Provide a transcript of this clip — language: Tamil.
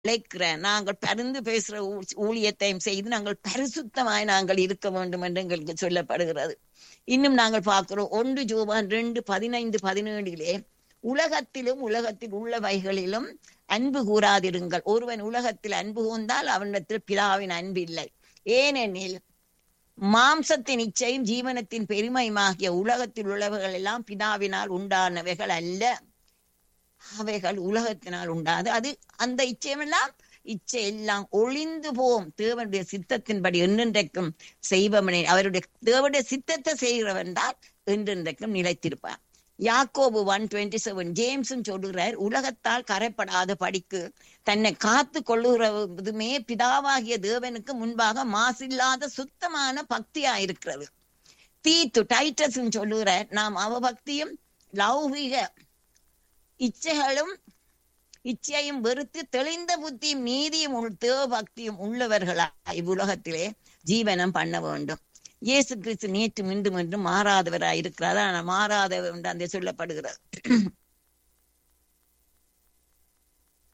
அழைக்கிற நாங்கள் பரிந்து பேசுற ஊழியத்தையும் செய்து நாங்கள் பரிசுத்தமாய் நாங்கள் இருக்க வேண்டும் என்று எங்களுக்கு சொல்லப்படுகிறது. இன்னும் நாங்கள் பார்க்கிறோம் 1 யோவான் 2:15-17 உலகத்திலும் உலகத்தில் உள்ளவைகளிலும் அன்பு கூறாதிருங்கள். ஒருவன் உலகத்தில் அன்பு கூர்ந்தால் அவனிடத்தில் பிதாவின் அன்பு இல்லை. ஏனெனில் மாம்சத்தின் இச்சையும் ஜீவனத்தின் பெருமையுமாகிய உலகத்தில் உள்ளவைகள் எல்லாம் பிதாவினால் உண்டானவைகள் அல்ல, அவைகள் உலகத்தினால் உண்டாது. அது அந்த இச்சை எல்லாம் ஒளிந்து போம். தேவனுடைய சித்தத்தின்படி என்றென்றைக்கும் செய்பவனே, அவருடைய தேவனுடைய சித்தத்தை செய்கிறவன் தான் என்றென்றைக்கும் நிலைத்திருப்பார். யாக்கோபு 1:27 ஜேம்ஸும் சொல்லுகிறார், உலகத்தால் கரைப்படாத படிக்கு தன்னை காத்து கொள்ளுகிறதுமே பிதாவாகிய தேவனுக்கு முன்பாக மாசில்லாத சுத்தமான பக்தியாயிருக்கிறது. தீத்து டைட்டஸும் சொல்லுகிறார், நாம் அவபக்தியும் லௌகிக இச்சையும் வெறுத்து தெளிந்த புத்தியும் நீதியும் தேவ பக்தியும் உள்ளவர்களாய் இவ்வுலகத்திலே ஜீவனம் பண்ண வேண்டும். இயேசு கிறிஸ்து நேற்று மீண்டும் என்றும் மாறாதவராய் இருக்கிறார். ஆனால் மாறாதவர் என்று அந்த சொல்லப்படுகிறது.